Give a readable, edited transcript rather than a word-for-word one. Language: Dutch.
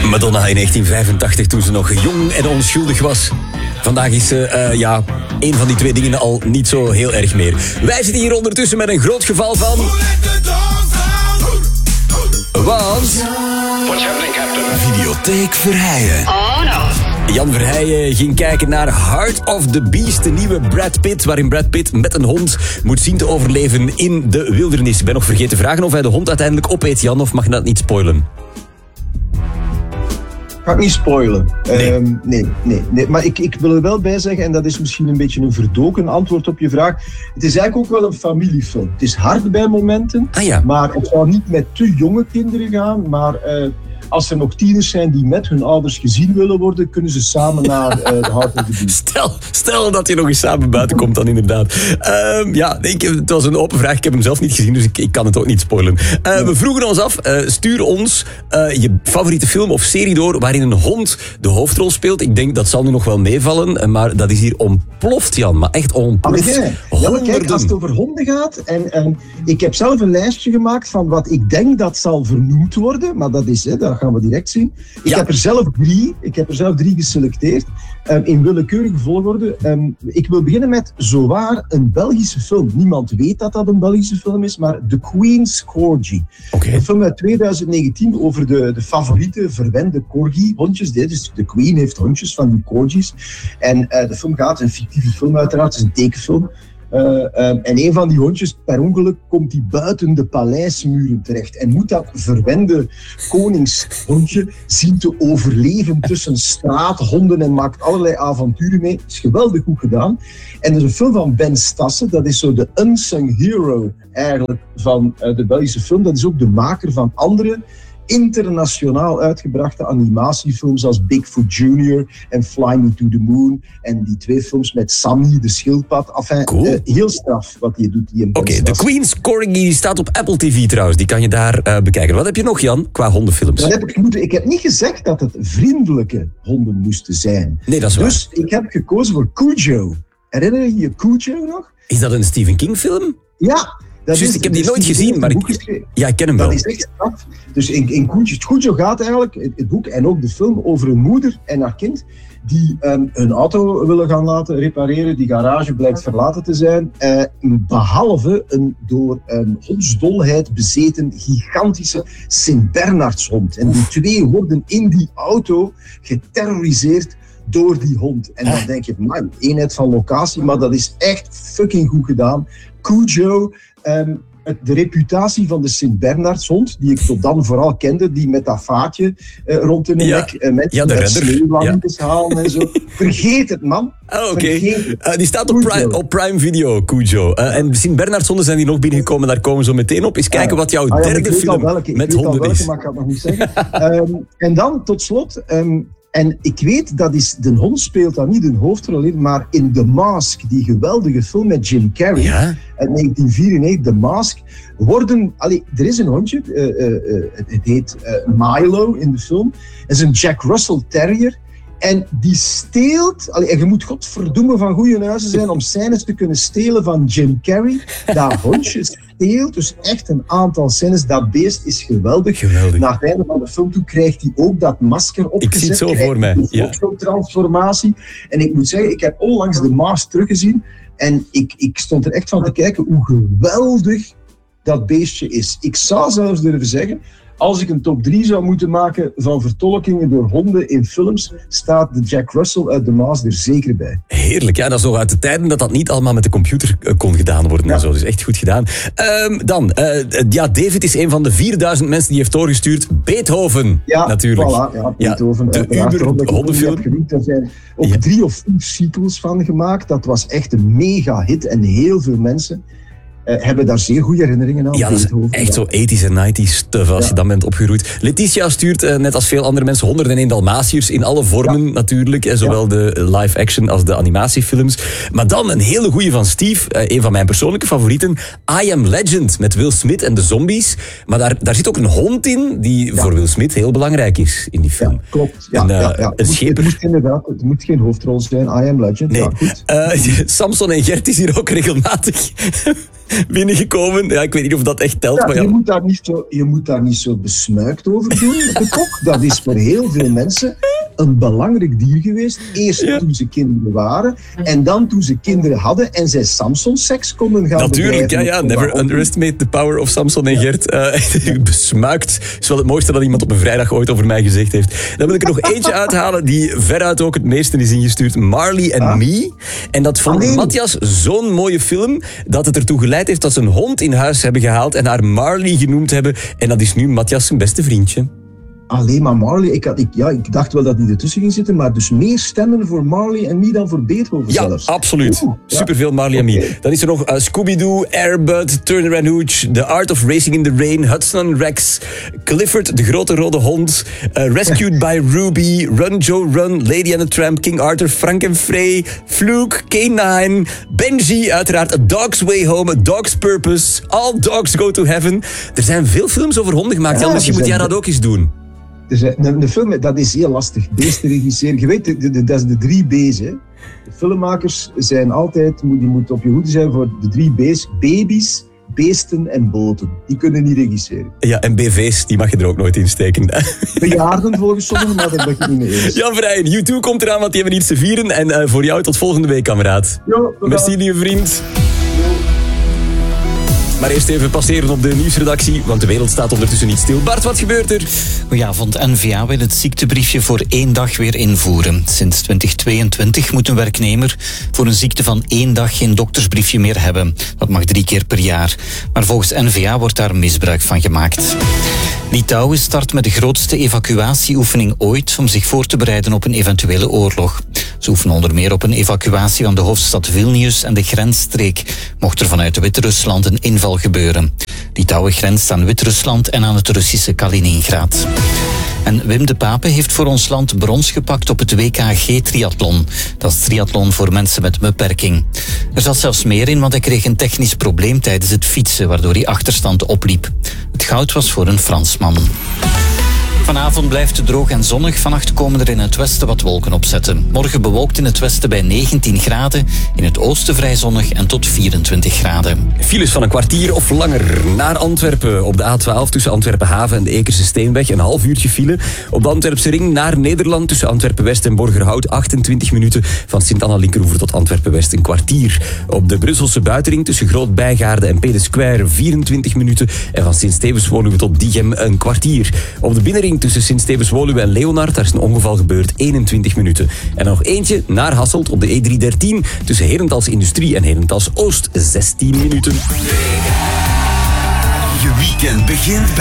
Madonna in 1985 toen ze nog jong en onschuldig was. Vandaag is ze, één van die twee dingen al niet zo heel erg meer. Wij zitten hier ondertussen met een groot geval van... Want... Videotheek Verheijen. Oh no. Jan Verheijen ging kijken naar Heart of the Beast, de nieuwe Brad Pitt, waarin Brad Pitt met een hond moet zien te overleven in de wildernis. Ik ben nog vergeten te vragen of hij de hond uiteindelijk opeet, Jan, of mag je dat niet spoilen? Ga ik niet spoilen. Nee. Nee. Maar ik wil er wel bij zeggen, en dat is misschien een beetje een verdoken antwoord op je vraag. Het is eigenlijk ook wel een familiefilm. Het is hard bij momenten, maar het zal niet met te jonge kinderen gaan. Maar als er nog tieners zijn die met hun ouders gezien willen worden, kunnen ze samen naar de Heart of the Beast. Stel dat je nog eens samen buiten komt dan inderdaad. Het was een open vraag. Ik heb hem zelf niet gezien, dus ik kan het ook niet spoilen. We vroegen ons af, stuur ons je favoriete film of serie door waarin een hond de hoofdrol speelt. Ik denk dat zal nu nog wel meevallen, maar dat is hier ontploft, Jan. Maar echt ontploft. Kijk, als het over honden gaat, en ik heb zelf een lijstje gemaakt van wat ik denk dat zal vernoemd worden, maar dat is, dat gaan we direct zien. Ik heb er zelf drie geselecteerd, in willekeurige volgorde. Ik wil beginnen met zowaar een Belgische film. Niemand weet dat dat een Belgische film is, maar The Queen's Corgi. Een film uit 2019 over de favoriete verwende corgi-hondjes. Dus de Queen heeft hondjes van die corgis. En de film gaat, een fictieve film uiteraard, het is een tekenfilm. En een van die hondjes, per ongeluk, komt die buiten de paleismuren terecht en moet dat verwende koningshondje zien te overleven tussen straathonden en maakt allerlei avonturen mee. Het is geweldig goed gedaan. En dat is een film van Ben Stassen, dat is zo de unsung hero eigenlijk van de Belgische film. Dat is ook de maker van andere internationaal uitgebrachte animatiefilms als Bigfoot Jr. en Fly Me to the Moon. En die twee films met Sammy, de schildpad. Enfin, heel straf wat hij doet. Oké, The Queen's Corgi staat op Apple TV trouwens. Die kan je daar bekijken. Wat heb je nog, Jan, qua hondenfilms? Dat heb ik moeten. Ik heb niet gezegd dat het vriendelijke honden moesten zijn. Nee, dat is waar. Dus ik heb gekozen voor Cujo. Herinner je je Cujo nog? Is dat een Stephen King film? Ja. Ik heb die nooit gezien, maar ik ken hem wel. Dat is echt straf. Dus in Cujo gaat eigenlijk het boek en ook de film over een moeder en haar kind die hun auto willen gaan laten repareren. Die garage blijkt verlaten te zijn. Behalve een door hondsdolheid bezeten gigantische Sint-Bernardshond. En die twee worden in die auto geterroriseerd door die hond. En dan denk je, man, eenheid van locatie, maar dat is echt fucking goed gedaan. Cujo, de reputatie van de Sint-Bernardshond, die ik tot dan vooral kende, die met dat vaatje rond de nek, met sneeuwlandjes halen en zo. Vergeet het, man. Oké. Die staat op Prime Video, Cujo. En Sint-Bernardshonden zijn die nog binnengekomen, daar komen we zo meteen op. Eens kijken wat jouw derde film met honden is. Maar ik ga het nog niet zeggen. En dan, tot slot... En ik weet, de hond speelt dan niet een hoofdrol in, maar in The Mask, die geweldige film met Jim Carrey, uit 1994, The Mask, er is een hondje, het heet Milo in de film, het is een Jack Russell Terrier, en die steelt, en je moet godverdomme van goede huizen zijn om scènes te kunnen stelen van Jim Carrey. Dat hondje steelt dus echt een aantal scènes. Dat beest is geweldig. Na het einde van de film toe krijgt hij ook dat masker opgezet. Ik zie het zo voor mij. Ook zo'n transformatie. En ik moet zeggen, ik heb onlangs de Mask teruggezien en ik stond er echt van te kijken hoe geweldig dat beestje is. Ik zou zelfs durven zeggen, als ik een top 3 zou moeten maken van vertolkingen door honden in films, staat de Jack Russell uit The Mask er zeker bij. Heerlijk, ja, dat is nog uit de tijden dat niet allemaal met de computer kon gedaan worden en zo. Dus echt goed gedaan. David is een van de 4000 mensen die heeft doorgestuurd. Beethoven, natuurlijk. Voilà, Beethoven. De Uber-hondenfilm. Er zijn ook 3 of 4 sequels van gemaakt. Dat was echt een mega hit en heel veel mensen hebben daar zeer goede herinneringen aan. Ja, dat is echt zo 80s en 90s stuff als je dan bent opgegroeid. Letitia stuurt, net als veel andere mensen, 101 Dalmatiërs in alle vormen natuurlijk. Zowel de live-action als de animatiefilms. Maar dan een hele goeie van Steve, een van mijn persoonlijke favorieten. I Am Legend, met Will Smith en de zombies. Maar daar zit ook een hond in, die voor Will Smith heel belangrijk is in die film. Ja, klopt. Het moet geen hoofdrol zijn, I Am Legend. Nee. Ja, goed. Samson en Gert is hier ook regelmatig... binnengekomen. Ja, ik weet niet of dat echt telt. Ja, maar ja. je moet daar niet zo besmuikt over doen. De kok, dat is voor heel veel mensen een belangrijk dier geweest. Eerst toen ze kinderen waren. En dan toen ze kinderen hadden en zij Samson-seks konden gaan Natuurlijk, bedrijven. ja. Never underestimate the power of Samson en Gert. Besmuikt is wel het mooiste dat iemand op een vrijdag ooit over mij gezegd heeft. Dan wil ik er nog eentje uithalen die veruit ook het meeste is ingestuurd. Marley and Me. En dat vond Matthias zo'n mooie film dat het ertoe geleid heeft dat ze een hond in huis hebben gehaald en haar Marley genoemd hebben. En dat is nu Matthias zijn beste vriendje. Alleen maar Marley. Ik dacht wel dat die ertussen ging zitten, maar dus meer stemmen voor Marley en Me dan voor Beethoven zelfs. Ja, absoluut. Superveel Marley en Me. Dan is er nog Scooby-Doo, Air Bud, Turner and Hooch, The Art of Racing in the Rain, Hudson and Rex, Clifford, de grote rode hond, Rescued by Ruby, Run Joe Run, Lady and the Tramp, King Arthur, Frank and Frey, Fluke, K9, Benji, uiteraard, A Dog's Way Home, A Dog's Purpose, All Dogs Go to Heaven. Er zijn veel films over honden gemaakt. Jan, misschien moet jij dat ook eens doen. Dus een film, dat is heel lastig. Beest te regisseren. Je weet, dat is de 3 B's. Hè. De filmmakers zijn altijd, je moet op je hoede zijn voor de 3 B's. Baby's, beesten en boten. Die kunnen niet regisseren. Ja, en BV's, die mag je er ook nooit in steken. Bejaarden volgens sommigen, maar dat ben ik niet mee eens. Jan Vrijen, U2 komt eraan, want die hebben iets te vieren. En voor jou tot volgende week, kameraad. Merci, lieve vriend. Maar eerst even passeren op de nieuwsredactie, want de wereld staat ondertussen niet stil. Bart, wat gebeurt er? Goedenavond. N-VA wil het ziektebriefje voor 1 dag weer invoeren. Sinds 2022 moet een werknemer voor een ziekte van 1 dag geen doktersbriefje meer hebben. Dat mag 3 keer per jaar. Maar volgens N-VA wordt daar misbruik van gemaakt. Litouwen start met de grootste evacuatieoefening ooit om zich voor te bereiden op een eventuele oorlog. Ze oefenen onder meer op een evacuatie van de hoofdstad Vilnius en de grensstreek, mocht er vanuit Wit-Rusland een inval gebeuren. Litouwen grenst aan Wit-Rusland en aan het Russische Kaliningrad. En Wim de Pape heeft voor ons land brons gepakt op het WKG-triathlon. Dat is triathlon voor mensen met beperking. Er zat zelfs meer in, want hij kreeg een technisch probleem tijdens het fietsen, waardoor hij achterstand opliep. Het goud was voor een Fransman. Vanavond blijft het droog en zonnig. Vannacht komen er in het westen wat wolken opzetten. Morgen bewolkt in het westen bij 19 graden. In het oosten vrij zonnig en tot 24 graden. Files van een kwartier of langer naar Antwerpen. Op de A12 tussen Antwerpen-Haven en de Ekerse Steenweg. Een half uurtje file. Op de Antwerpse ring naar Nederland tussen Antwerpen-West en Borgerhout. 28 minuten. Van Sint-Anna-Linkeroever tot Antwerpen-West een kwartier. Op de Brusselse buitenring tussen Groot-Bijgaarde en Pede Square 24 minuten. En van Sint-Stevens-Woluwe tot Diegem een kwartier. Op de binnenring tussen Sint-Stevens-Woluwe en Leonard, daar is een ongeval gebeurd, 21 minuten. En nog eentje naar Hasselt op de E313 tussen Herentals Industrie en Herentals Oost, 16 minuten. Je weekend begint